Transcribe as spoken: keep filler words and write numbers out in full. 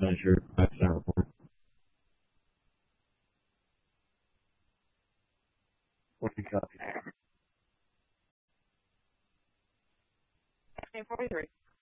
Finish your five percent report. What do you copy? forty-three.